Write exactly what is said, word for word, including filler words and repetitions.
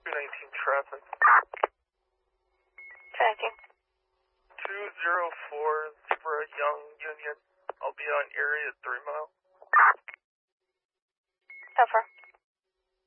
two nineteen traffic. two nineteen. two zero four Zebra Young Union. I'll be on area at three mile.